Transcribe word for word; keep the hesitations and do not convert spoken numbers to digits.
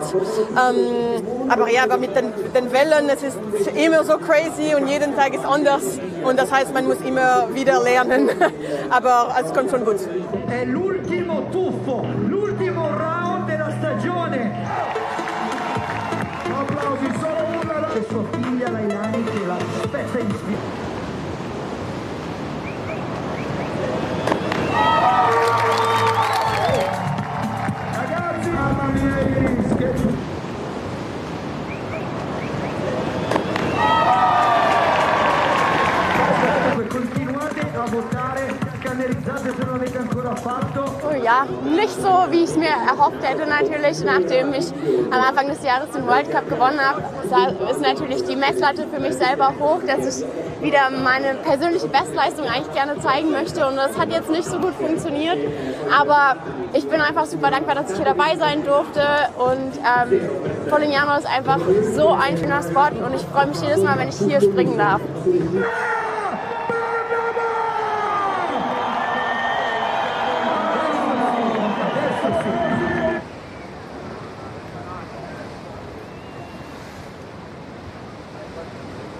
Ähm, aber ja, aber mit den, den Wellen, es ist immer so crazy und jeden Tag ist anders. Und das heißt, man muss immer wieder lernen. Aber es kommt schon gut. È l'ultimo tuffo, l'ultimo round della stagione. Applausi, solo una. E sua figlia Lailani che la aspetta in sfida. Ragazzi, mamma mia, che... Continuate a votare, scannerizzate se non avete ancora fatto. Oh ja, nicht so, wie ich es mir erhofft hätte natürlich, nachdem ich am Anfang des Jahres den World Cup gewonnen habe, ist natürlich die Messlatte für mich selber hoch, dass ich wieder meine persönliche Bestleistung eigentlich gerne zeigen möchte und das hat jetzt nicht so gut funktioniert, aber ich bin einfach super dankbar, dass ich hier dabei sein durfte und ähm, Polignano ist einfach so ein schöner Sport und ich freue mich jedes Mal, wenn ich hier springen darf.